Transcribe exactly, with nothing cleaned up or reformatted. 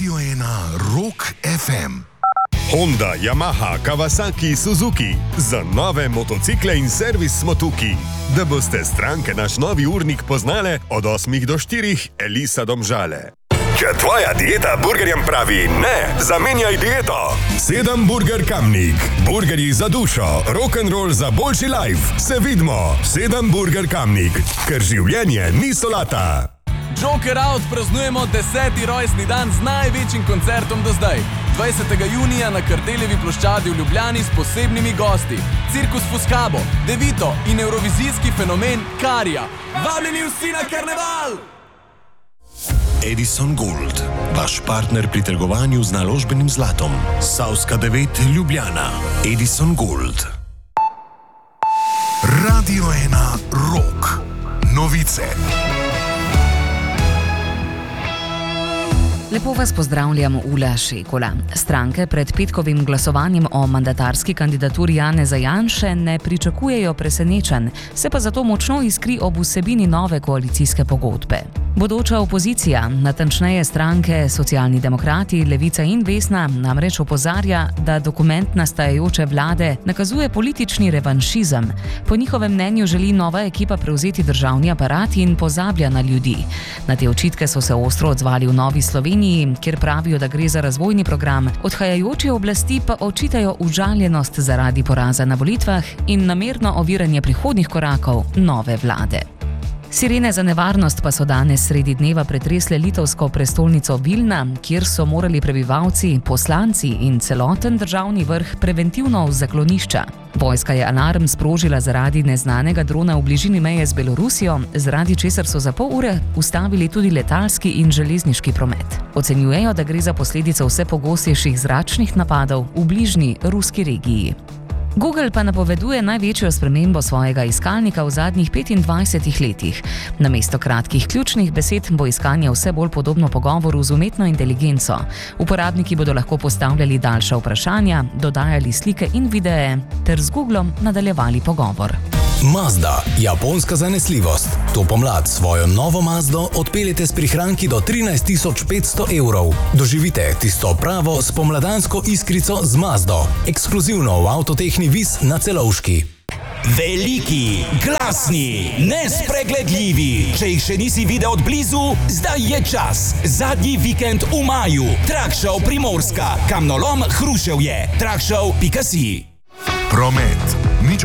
Radio ena Rock ef em. Honda, Yamaha, Kawasaki, Suzuki. Za nove motocikle in servis smo tukaj. Da boste stranke naš novi urnik poznale od osmih do štirih, Elisa Domžale. Če tvoja dieta burgerjem pravi ne, zamenjaj dieto. Sedem Burger Kamnik. Burgerji za dušo, rock'n'roll za boljši life. Se vidimo. Sedem Burger Kamnik. Ker življenje ni solata. Joker Out praznujemo deseti rojstni dan z največjim koncertom do zdaj. dvajsetega junija na Kardeljevi ploščadi v Ljubljani s posebnimi gosti. Cirkus Fuscabo, Devito in evrovizijski fenomen Karija. Vabljeni vsi na karneval! Edison Gold, vaš partner pri trgovanju z naložbenim zlatom. Savska devet Ljubljana. Edison Gold. Radio ena Rock. Novice. Lepo vas pozdravljam, Ula Šekola. Stranke pred petkovim glasovanjem o mandatarski kandidaturi Janeza Janše ne pričakujejo presenečenj, se pa zato močno iskri ob vsebini nove koalicijske pogodbe. Bodoča opozicija, natančneje stranke Socialni demokrati, Levica in Vesna, namreč opozarja, da dokument nastajajoče vlade nakazuje politični revanšizem. Po njihovem mnenju želi nova ekipa prevzeti državni aparat in pozablja na ljudi. Na te očitke so se ostro odzvali v Novi Sloveniji, kjer pravijo, da gre za razvojni program, odhajajoče oblasti pa očitajo užaljenost zaradi poraza na volitvah in namerno oviranje prihodnjih korakov nove vlade. Sirene za nevarnost pa so danes sredi dneva pretresle litovsko prestolnico Vilna, kjer so morali prebivalci, poslanci in celoten državni vrh preventivno v zaklonišča. Vojska je alarm sprožila zaradi neznanega drona v bližini meje z Belorusijo, zaradi česar so za pol ure ustavili tudi letalski in železniški promet. Ocenjujejo, da gre za posledico vse pogostejših zračnih napadov v bližnji ruski regiji. Google pa napoveduje največjo spremembo svojega iskalnika v zadnjih petindvajsetih letih. Namesto kratkih ključnih besed bo iskanje vse bolj podobno pogovoru z umetno inteligenco. Uporabniki bodo lahko postavljali daljša vprašanja, dodajali slike in videe ter z Googlom nadaljevali pogovor. Mazda, japonska zanesljivost. To pomlad svojo novo Mazdo odpeljete s prihranki do trinajst tisoč petsto evrov. Doživite tisto pravo spomladansko iskrico z Mazdo. Ekskluzivno v Avtotehni Vis na Celovški. Veliki, glasni, nespregledljivi. Če jih še nisi videl od blizu, zdaj je čas. Zadnji vikend v maju. Trakshow Primorska. Kamnolom Hruševje. trakshow pika si. Promet.